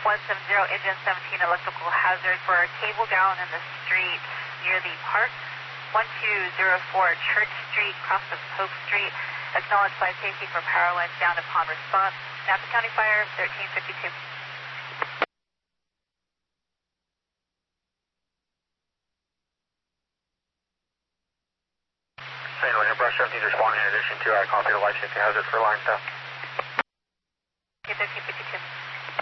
170, engine 17, electrical hazard for a cable down in the street near the park. 1204 Church Street, cross of Pope Street. Acknowledged by safety for power lines down upon response. Napa County Fire, 1352. St. Louis, Brush 17 responding in addition to I copy the life safety hazard for line staff.